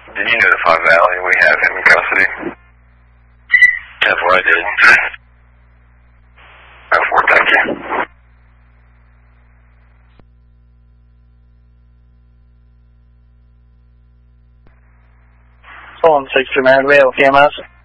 Did you notify Valley we have him in custody? 10-4, I did. 9-4, thank you. Phone 6 American Vale, KMS.